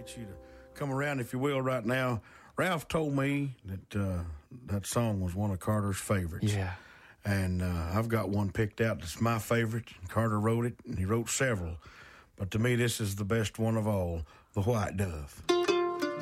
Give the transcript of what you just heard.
get you to come around, if you will, right now. Ralph told me that that song was one of Carter's favorites. Yeah. And I've got one picked out that's my favorite. Carter wrote it, and he wrote several. But to me, this is the best one of all, The White Dove.